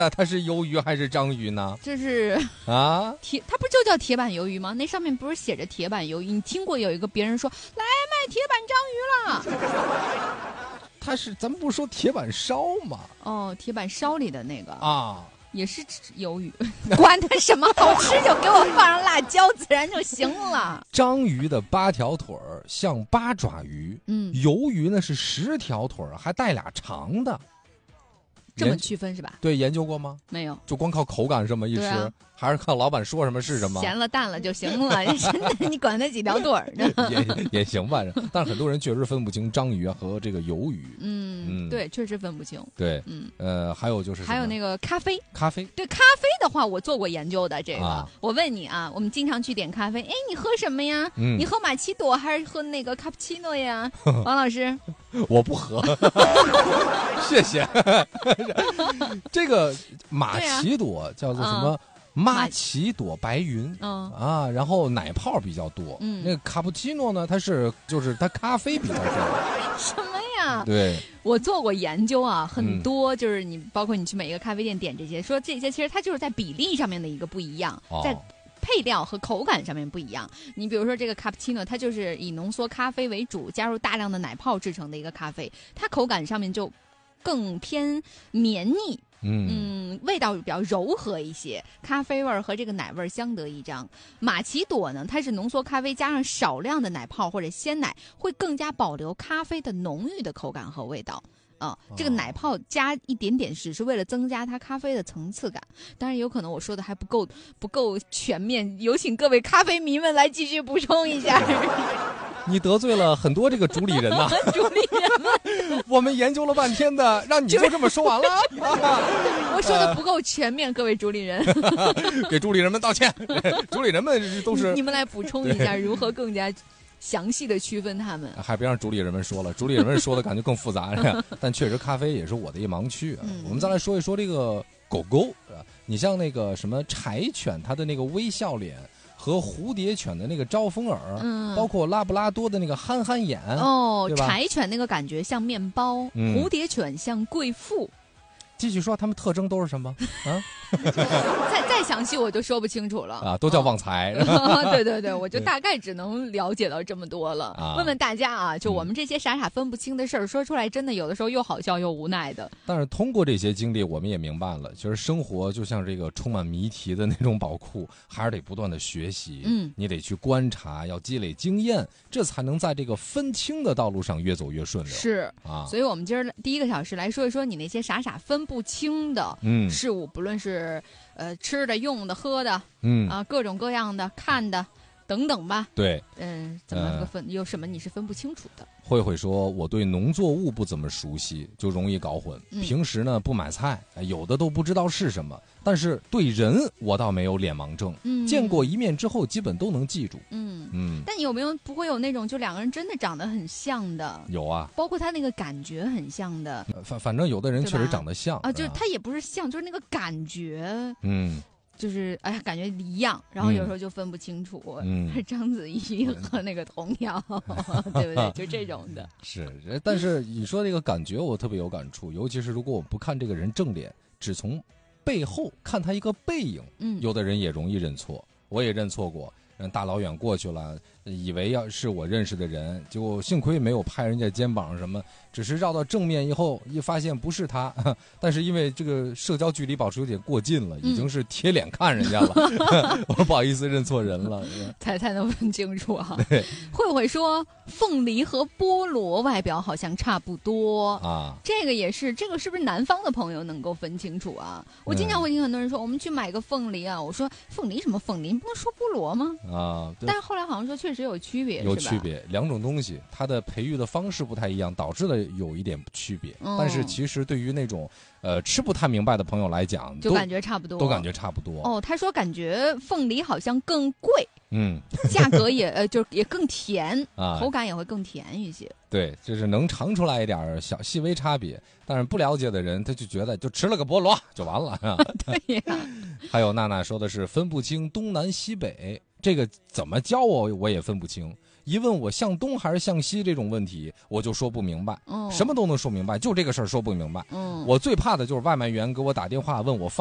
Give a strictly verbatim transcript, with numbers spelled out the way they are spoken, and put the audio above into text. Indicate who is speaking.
Speaker 1: 那它是鱿鱼还是章鱼呢？
Speaker 2: 就是
Speaker 1: 啊，
Speaker 2: 铁，它不就叫铁板鱿鱼吗？那上面不是写着铁板鱿鱼？你听过有一个别人说来卖铁板章鱼了？
Speaker 1: 它是咱们不是说铁板烧吗？
Speaker 2: 哦，铁板烧里的那个
Speaker 1: 啊。
Speaker 2: 也是鱿鱼，管它什么好吃就给我放上辣椒，自然就行了。
Speaker 1: 章鱼的八条腿儿像八爪鱼，
Speaker 2: 嗯，
Speaker 1: 鱿鱼呢是十条腿儿，还带俩长的。
Speaker 2: 这么区分是吧？
Speaker 1: 对，研究过吗？
Speaker 2: 没有，
Speaker 1: 就光靠口感这么一吃，啊、还是看老板说什么是什么，
Speaker 2: 咸了淡了就行了。真的，你管那几条腿儿呢？
Speaker 1: 也也行吧，但是很多人确实分不清章鱼和这个鱿鱼。
Speaker 2: 嗯，嗯对，确实分不清。
Speaker 1: 对，嗯，呃，还有就是
Speaker 2: 还有那个咖啡，
Speaker 1: 咖啡，
Speaker 2: 对咖啡的话，我做过研究的。这个，啊、我问你啊，我们经常去点咖啡，哎，你喝什么呀？嗯、你喝玛奇朵还是喝那个卡布奇诺呀？王老师，
Speaker 1: 我不喝，谢谢。这个玛奇朵叫做什么？玛奇朵白云，嗯啊，然后奶泡比较多。嗯，那个卡布奇诺呢，它是就是它咖啡比较多。
Speaker 2: 什么呀？
Speaker 1: 对，
Speaker 2: 我做过研究啊，很多就是你包括你去每一个咖啡店点这些，说这些其实它就是在比例上面的一个不一样，
Speaker 1: 哦、
Speaker 2: 在配料和口感上面不一样。你比如说这个卡布奇诺，它就是以浓缩咖啡为主，加入大量的奶泡制成的一个咖啡，它口感上面就更偏绵腻。嗯, 嗯，味道比较柔和一些，咖啡味和这个奶味相得益彰。玛奇朵呢，它是浓缩咖啡加上少量的奶泡或者鲜奶，会更加保留咖啡的浓郁的口感和味道。啊、嗯，这个奶泡加一点点，只是为了增加它咖啡的层次感。当然，有可能我说的还不够不够全面，有请各位咖啡迷们来继续补充一下。
Speaker 1: 你得罪了很多这个主理人呐、啊！
Speaker 2: 主理人们，
Speaker 1: 我们研究了半天的，让你就这么说完了？
Speaker 2: 我说的不够全面，各位主理人，
Speaker 1: 给主理人们道歉。主理人们都是
Speaker 2: 你, 你们来补充一下，如何更加详细的区分他们？
Speaker 1: 还别让主理人们说了，主理人们说的感觉更复杂。但确实，咖啡也是我的一盲区、啊嗯。我们再来说一说这个狗狗，你像那个什么柴犬，它的那个微笑脸。和蝴蝶犬的那个招风耳，嗯，包括拉布拉多的那个憨憨眼，
Speaker 2: 哦，柴犬那个感觉像面包，嗯、蝴蝶犬像贵妇。
Speaker 1: 继续说，它们特征都是什么啊？
Speaker 2: 再再详细我就说不清楚了
Speaker 1: 啊，都叫旺财。
Speaker 2: 哦、对对对，我就大概只能了解到这么多了。啊、问问大家啊，就我们这些傻傻分不清的事儿、嗯，说出来真的有的时候又好笑又无奈的。
Speaker 1: 但是通过这些经历，我们也明白了，其实生活就像这个充满谜题的那种宝库，还是得不断的学习。嗯，你得去观察，要积累经验，这才能在这个分清的道路上越走越顺溜。
Speaker 2: 是
Speaker 1: 啊，
Speaker 2: 所以我们今儿第一个小时来说一说你那些傻傻分不清的事物，嗯、不论是呃吃的、用的、喝的，嗯啊，各种各样的看的等等吧。
Speaker 1: 对，
Speaker 2: 嗯、呃，怎么个分、呃？有什么你是分不清楚的？
Speaker 1: 慧慧说，我对农作物不怎么熟悉，就容易搞混。嗯、平时呢不买菜，有的都不知道是什么。但是对人，我倒没有脸盲症。嗯，见过一面之后，基本都能记住。
Speaker 2: 嗯嗯。但有没有不会有那种就两个人真的长得很像的？
Speaker 1: 有啊，
Speaker 2: 包括他那个感觉很像的。
Speaker 1: 反反正有的人确实长得像
Speaker 2: 啊，就是他也不是像，就是那个感觉。
Speaker 1: 嗯。
Speaker 2: 就是哎呀，感觉一样，然后有时候就分不清楚，嗯，章子怡和那个童谣，嗯、对不对？就这种的。
Speaker 1: 是，但是你说这个感觉，我特别有感触，尤其是如果我不看这个人正脸，只从背后看他一个背影，嗯，有的人也容易认错，我也认错过。大老远过去了，以为要是我认识的人，结果幸亏没有拍人家肩膀什么，只是绕到正面以后一发现不是他，但是因为这个社交距离保持有点过近了，已经是贴脸看人家了，嗯、我不好意思认错人了，
Speaker 2: 才才能分清楚啊。慧慧说凤梨和菠萝外表好像差不多啊，这个也是，这个是不是南方的朋友能够分清楚啊？我经常会听很多人说，嗯、我们去买个凤梨啊，我说凤梨什么凤梨，你不能说菠萝吗？啊，但是后来好像说确实有区别，
Speaker 1: 有区别，两种东西它的培育的方式不太一样，导致了有一点区别。嗯、但是其实对于那种呃吃不太明白的朋友来讲，
Speaker 2: 就感觉差不多，
Speaker 1: 都感觉差不多。
Speaker 2: 哦，他说感觉凤梨好像更贵，
Speaker 1: 嗯，
Speaker 2: 价格也呃就也更甜啊，口感也会更甜一些。
Speaker 1: 对，就是能尝出来一点小细微差别，但是不了解的人他就觉得就吃了个菠萝就完了。
Speaker 2: 对呀。
Speaker 1: 还有娜娜说的是分不清东南西北。 这个怎么教我我也分不清。一问我向东还是向西这种问题，我就说不明白。
Speaker 2: 嗯，
Speaker 1: 什么都能说明白，就这个事儿说不明白。
Speaker 2: 嗯，
Speaker 1: 我最怕的就是外卖员给我打电话问我放